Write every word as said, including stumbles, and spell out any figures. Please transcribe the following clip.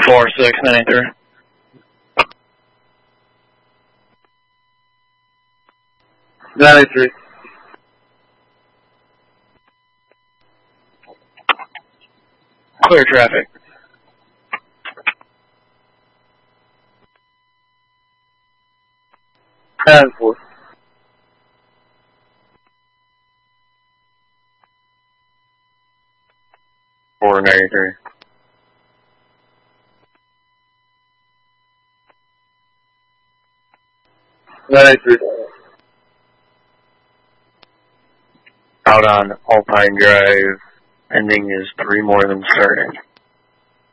four six ninety-three. ninety-three. Clear traffic. nine four. four ninety-three. ninety-three. Out on Alpine Drive, ending is three more than starting.